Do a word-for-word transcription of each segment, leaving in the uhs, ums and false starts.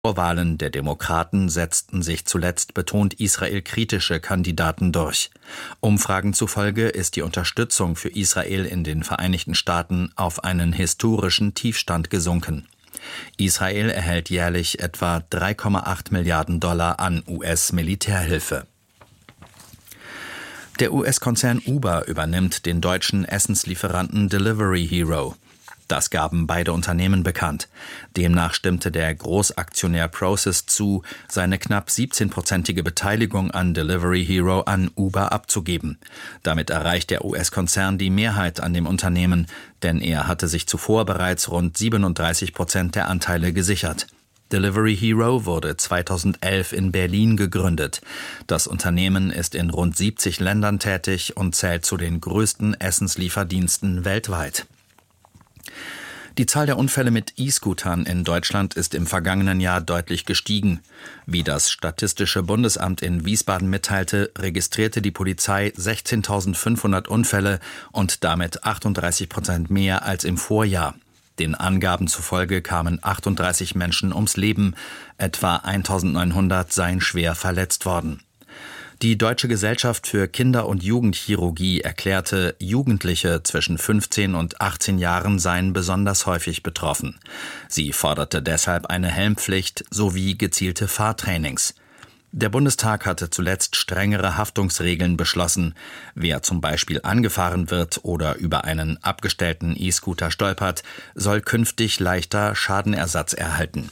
Vorwahlen der Demokraten setzten sich zuletzt betont israelkritische Kandidaten durch. Umfragen zufolge ist die Unterstützung für Israel in den Vereinigten Staaten auf einen historischen Tiefstand gesunken. Israel erhält jährlich etwa drei Komma acht Milliarden Dollar an U S-Militärhilfe. Der U S-Konzern Uber übernimmt den deutschen Essenslieferanten Delivery Hero. Das gaben beide Unternehmen bekannt. Demnach stimmte der Großaktionär Prosus zu, seine knapp siebzehnprozentige Beteiligung an Delivery Hero an Uber abzugeben. Damit erreicht der U S-Konzern die Mehrheit an dem Unternehmen, denn er hatte sich zuvor bereits rund siebenunddreißig Prozent der Anteile gesichert. Delivery Hero wurde zweitausendelf in Berlin gegründet. Das Unternehmen ist in rund siebzig Ländern tätig und zählt zu den größten Essenslieferdiensten weltweit. Die Zahl der Unfälle mit E-Scootern in Deutschland ist im vergangenen Jahr deutlich gestiegen. Wie das Statistische Bundesamt in Wiesbaden mitteilte, registrierte die Polizei sechzehntausendfünfhundert Unfälle und damit achtunddreißig Prozent mehr als im Vorjahr. Den Angaben zufolge kamen achtunddreißig Menschen ums Leben, etwa eintausendneunhundert seien schwer verletzt worden. Die Deutsche Gesellschaft für Kinder- und Jugendchirurgie erklärte, Jugendliche zwischen fünfzehn und achtzehn Jahren seien besonders häufig betroffen. Sie forderte deshalb eine Helmpflicht sowie gezielte Fahrtrainings. Der Bundestag hatte zuletzt strengere Haftungsregeln beschlossen. Wer zum Beispiel angefahren wird oder über einen abgestellten E-Scooter stolpert, soll künftig leichter Schadenersatz erhalten.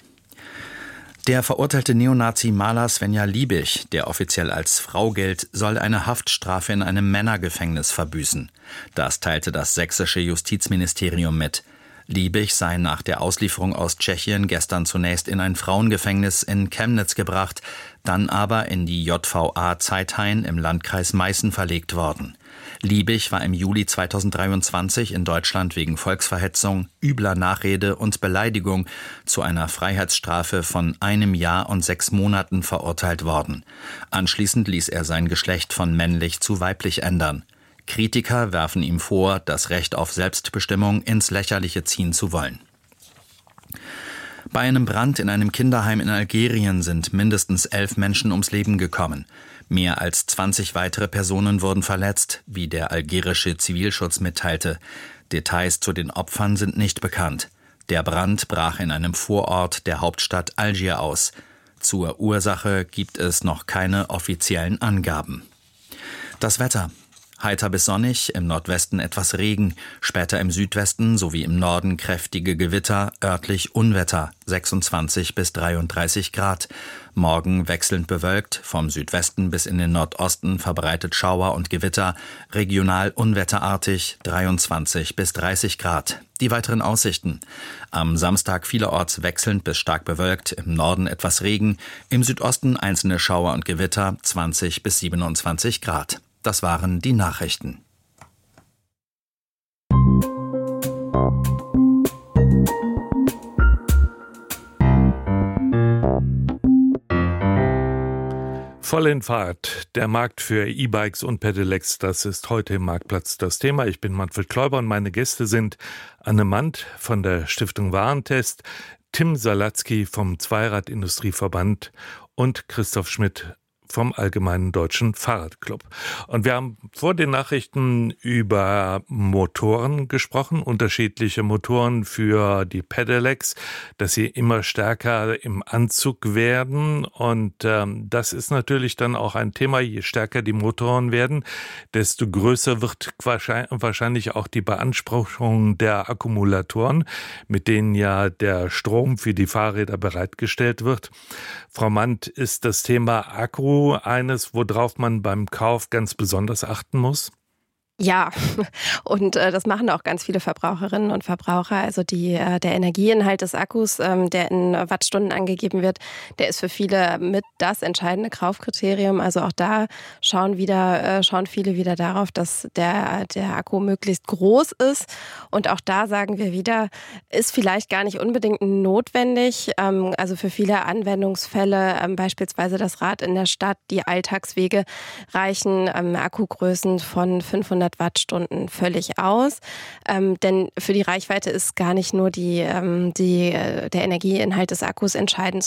Der verurteilte Neonazi Maler Svenja Liebig, der offiziell als Frau gilt, soll eine Haftstrafe in einem Männergefängnis verbüßen. Das teilte das sächsische Justizministerium mit. Liebig sei nach der Auslieferung aus Tschechien gestern zunächst in ein Frauengefängnis in Chemnitz gebracht, dann aber in die J V A Zeithain im Landkreis Meißen verlegt worden. Liebig war im Juli zweitausenddreiundzwanzig in Deutschland wegen Volksverhetzung, übler Nachrede und Beleidigung zu einer Freiheitsstrafe von einem Jahr und sechs Monaten verurteilt worden. Anschließend ließ er sein Geschlecht von männlich zu weiblich ändern. Kritiker werfen ihm vor, das Recht auf Selbstbestimmung ins Lächerliche ziehen zu wollen. Bei einem Brand in einem Kinderheim in Algerien sind mindestens elf Menschen ums Leben gekommen. Mehr als zwanzig weitere Personen wurden verletzt, wie der algerische Zivilschutz mitteilte. Details zu den Opfern sind nicht bekannt. Der Brand brach in einem Vorort der Hauptstadt Algier aus. Zur Ursache gibt es noch keine offiziellen Angaben. Das Wetter. Heiter bis sonnig, im Nordwesten etwas Regen, später im Südwesten sowie im Norden kräftige Gewitter, örtlich Unwetter, sechsundzwanzig bis dreiunddreißig Grad. Morgen wechselnd bewölkt, vom Südwesten bis in den Nordosten verbreitet Schauer und Gewitter, regional unwetterartig, dreiundzwanzig bis dreißig Grad. Die weiteren Aussichten. Am Samstag vielerorts wechselnd bis stark bewölkt, im Norden etwas Regen, im Südosten einzelne Schauer und Gewitter, zwanzig bis siebenundzwanzig Grad. Das waren die Nachrichten. Voll in Fahrt. Der Markt für E-Bikes und Pedelecs, das ist heute im Marktplatz das Thema. Ich bin Manfred Kläuber und meine Gäste sind Anne Mandt von der Stiftung Warentest, Tim Salatzky vom Zweirad-Industrieverband und Christoph Schmidt vom Allgemeinen Deutschen Fahrradclub. Und wir haben vor den Nachrichten über Motoren gesprochen, unterschiedliche Motoren für die Pedelecs, dass sie immer stärker im Anzug werden. Und ähm, das ist natürlich dann auch ein Thema, je stärker die Motoren werden, desto größer wird wahrscheinlich auch die Beanspruchung der Akkumulatoren, mit denen ja der Strom für die Fahrräder bereitgestellt wird. Frau Mandt, ist das Thema Akku eines, worauf man beim Kauf ganz besonders achten muss? Ja, und äh, das machen auch ganz viele Verbraucherinnen und Verbraucher. Also die, äh, der Energieinhalt des Akkus, ähm, der in Wattstunden angegeben wird, der ist für viele mit das entscheidende Kaufkriterium. Also auch da schauen wieder, äh, schauen viele wieder darauf, dass der, der Akku möglichst groß ist. Und auch da sagen wir wieder, ist vielleicht gar nicht unbedingt notwendig. Ähm, also für viele Anwendungsfälle, ähm, beispielsweise das Rad in der Stadt, die Alltagswege, reichen ähm, Akkugrößen von fünfhundert hundert Wattstunden völlig aus. Ähm, denn für die Reichweite ist gar nicht nur die, ähm, die, der Energieinhalt des Akkus entscheidend,